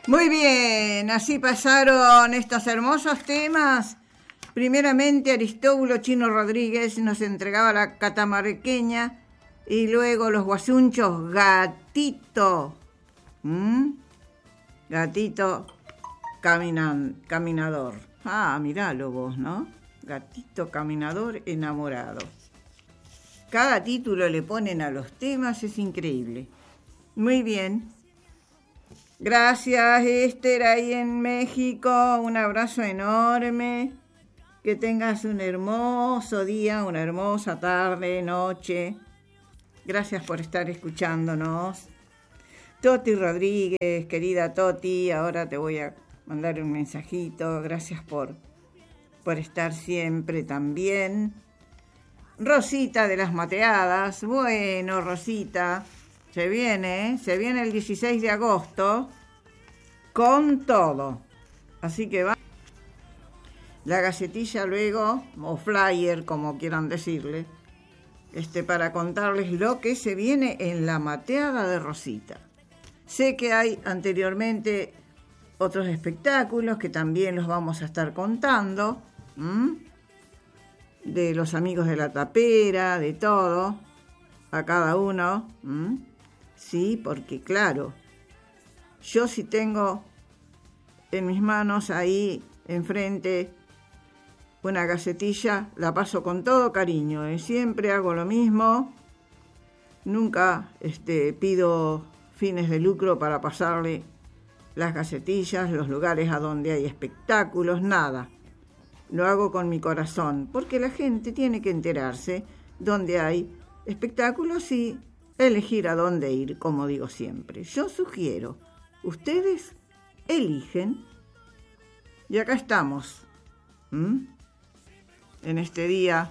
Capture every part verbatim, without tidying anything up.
Muy bien, así pasaron estos hermosos temas. Primeramente Aristóbulo Chino Rodríguez nos entregaba la catamarqueña y luego los guasunchos Gatito. ¿Mm? Gatito caminan, caminador. Ah, miralo vos, ¿no? Gatito caminador enamorado. Cada título le ponen a los temas, es increíble. Muy bien. Gracias, Esther, ahí en México. Un abrazo enorme. Que tengas un hermoso día, una hermosa tarde, noche. Gracias por estar escuchándonos. Toti Rodríguez, querida Toti, ahora te voy a mandar un mensajito. Gracias por, por estar siempre también. Rosita de las Mateadas. Bueno, Rosita, se viene, se viene el dieciséis de agosto con todo. Así que va. La gacetilla luego, o flyer, como quieran decirle, este, para contarles lo que se viene en la mateada de Rosita. Sé que hay anteriormente otros espectáculos que también los vamos a estar contando, ¿m? De los amigos de la tapera, de todo, a cada uno, ¿m? Sí, porque claro, yo sí tengo en mis manos ahí enfrente una gacetilla, la paso con todo cariño, ¿eh? Siempre hago lo mismo, nunca este, pido fines de lucro para pasarle las gacetillas, los lugares a donde hay espectáculos, nada. Lo hago con mi corazón, porque la gente tiene que enterarse donde hay espectáculos y elegir a dónde ir, como digo siempre. Yo sugiero, ustedes eligen, y acá estamos. ¿Mm? En este día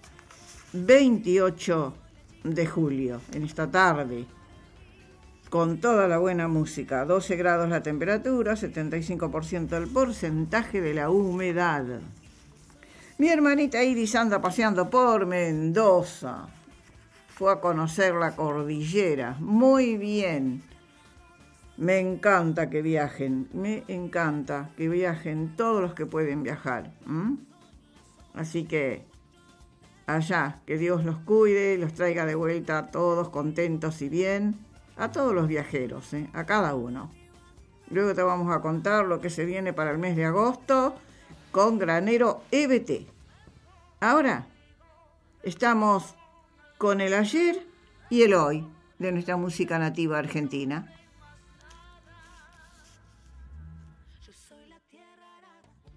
veintiocho de julio, en esta tarde, con toda la buena música, doce grados la temperatura, setenta y cinco por ciento el porcentaje de la humedad. Mi hermanita Iris anda paseando por Mendoza, fue a conocer la cordillera, muy bien. Me encanta que viajen, me encanta que viajen todos los que pueden viajar. ¿Mm? Así que allá, que Dios los cuide, los traiga de vuelta a todos contentos y bien, a todos los viajeros, ¿eh? A cada uno. Luego te vamos a contar lo que se viene para el mes de agosto con Granero E B T. Ahora estamos con el ayer y el hoy de nuestra música nativa argentina.